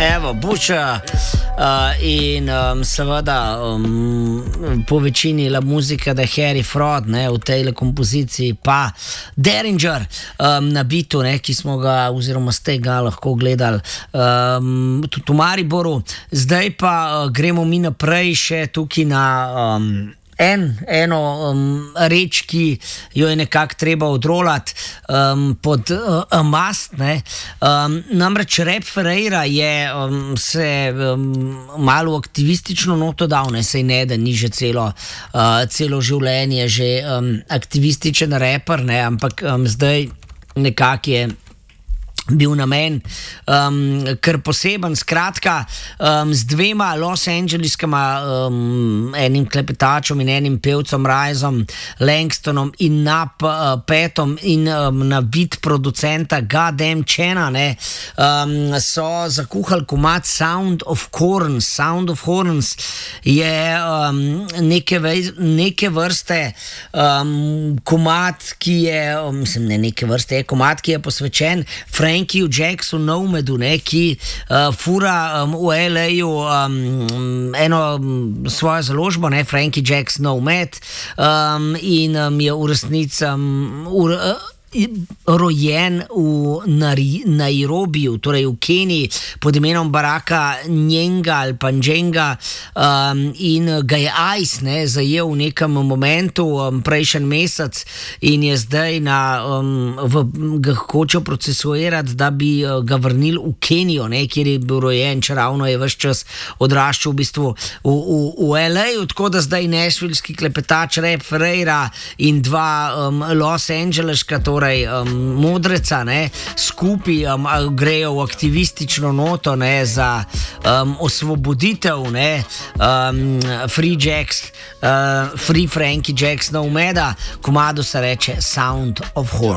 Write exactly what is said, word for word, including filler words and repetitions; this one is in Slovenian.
evo, Butcher uh, in um, seveda um, po večini la muzika da Harry Fraud, ne, v tej kompoziciji, pa Derringer um, na bitu, ne, ki smo ga oziroma ste ga lahko gledali um, tudi v Mariboru. Zdaj pa uh, gremo mi naprej še tukaj na um, En, eno um, reč, ki jo je nekako treba odrolati um, pod uh, mast. Um, namreč Rap Ferreira je um, se um, malo aktivistično noto dal, ne, sej ne, da ni že celo, uh, celo življenje že um, aktivističen raper, ne, ampak um, zdaj nekako je bil namen um, kar poseben, skratka um, z dvema Los Angeleskama um, enim klepetačom in enim pevcom Rajzom Langstonom in na uh, petom in um, na beat producenta Goddamn Chena, ne, um, so zakuhali komad Sound of Horns. Sound of Horns je um, neke, vej, neke vrste um, komad, ki je um, mislim, ne neke vrste, je komad, ki je posvečen Frankiju Jacksu Nomedu, ne, ki uh, fura um, v L A-ju um, eno um, svojo založbo, ne, Frankie Jacks Nomad, um, in um, je v resnici um, v, uh, rojen v Nari, Nairobiju, torej v Keniji, pod imenom Baraka Njenga ali pa Njenga, um, in ga je Ice, ne, zajel v nekem momentu um, prejšnji mesec in je zdaj na, um, v, ga hočel procesuirati, da bi uh, ga vrnili v Kenijo, ne, kjer je bil rojen, čeravno je ves čas odraščal v bistvu v, v, v L A-ju, tako da zdaj nashvillski klepetač Rap Ferreira in dva um, Los Angeleska, torej Um, modreca, ne, skupaj um, grejo v aktivistično noto, ne, za um, osvoboditev, ne, um, Free Jacks, uh, Free Frankie Jacks Nomada. Komadu se reče Sound of Horns.